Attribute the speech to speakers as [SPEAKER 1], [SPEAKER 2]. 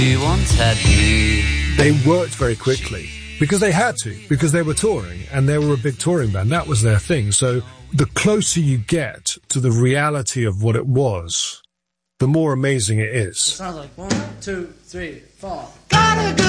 [SPEAKER 1] You once had me.
[SPEAKER 2] They worked very quickly because they had to, because they were touring and they were a big touring band. That was their thing. So the closer you get to the reality of what it was, the more amazing it is.
[SPEAKER 3] It sounds like 1, 2, 3, 4. Got a good